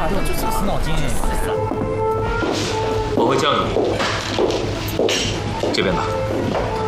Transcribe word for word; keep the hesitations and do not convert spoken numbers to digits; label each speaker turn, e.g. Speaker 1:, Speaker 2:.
Speaker 1: 我就是死脑筋哎。
Speaker 2: 我会叫你，这边吧。